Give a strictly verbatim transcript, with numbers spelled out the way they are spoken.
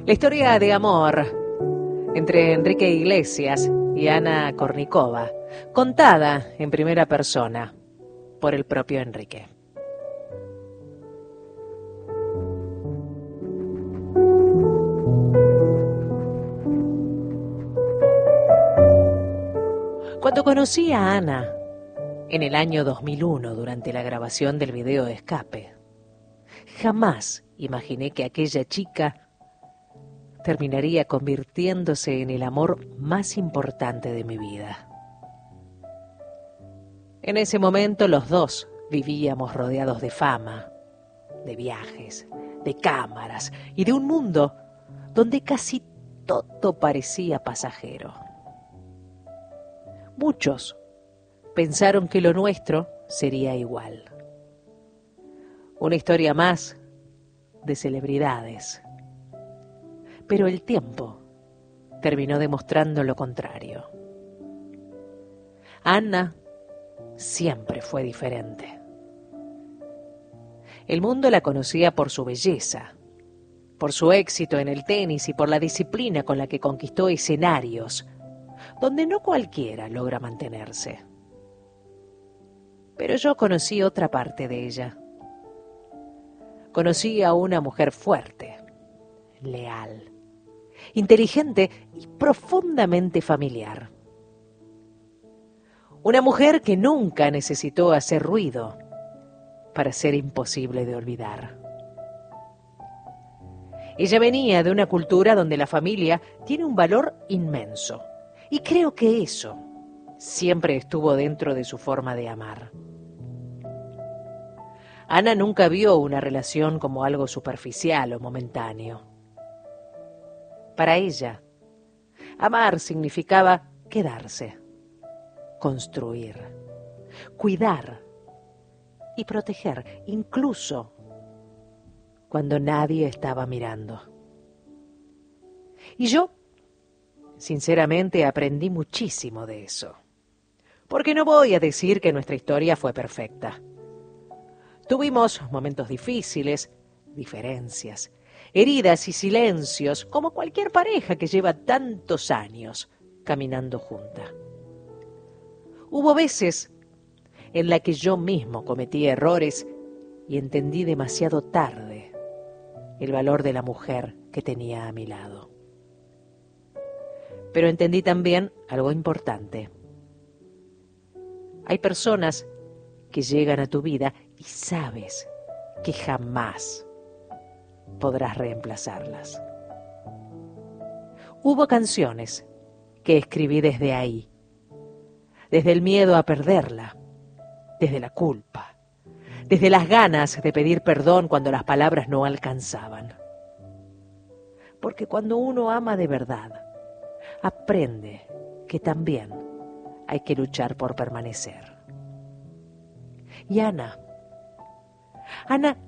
La historia de amor entre Enrique Iglesias y Ana Kournikova, contada en primera persona por el propio Enrique. Cuando conocí a Ana en el año dos mil uno durante la grabación del video de Escape, jamás imaginé que aquella chica terminaría convirtiéndose en el amor más importante de mi vida. En ese momento los dos vivíamos rodeados de fama, de viajes, de cámaras y de un mundo donde casi todo parecía pasajero. Muchos pensaron que lo nuestro sería igual. Una historia más de celebridades. Pero el tiempo terminó demostrando lo contrario. Ana siempre fue diferente. El mundo la conocía por su belleza, por su éxito en el tenis y por la disciplina con la que conquistó escenarios, donde no cualquiera logra mantenerse. Pero yo conocí otra parte de ella. Conocí a una mujer fuerte, leal, inteligente y profundamente familiar. Una mujer que nunca necesitó hacer ruido para ser imposible de olvidar. Ella venía de una cultura donde la familia tiene un valor inmenso, y creo que eso siempre estuvo dentro de su forma de amar. Ana nunca vio una relación como algo superficial o momentáneo. Para ella, amar significaba quedarse, construir, cuidar y proteger, incluso cuando nadie estaba mirando. Y yo, sinceramente, aprendí muchísimo de eso. Porque no voy a decir que nuestra historia fue perfecta. Tuvimos momentos difíciles, diferencias, heridas y silencios, como cualquier pareja que lleva tantos años caminando junta. Hubo veces en las que yo mismo cometí errores y entendí demasiado tarde el valor de la mujer que tenía a mi lado. Pero entendí también algo importante. Hay personas que llegan a tu vida y sabes que jamás podrás reemplazarlas. Hubo canciones que escribí desde ahí, desde el miedo a perderla, desde la culpa, desde las ganas de pedir perdón cuando las palabras no alcanzaban. Porque cuando uno ama de verdad, aprende que también hay que luchar por permanecer. Y Ana, Ana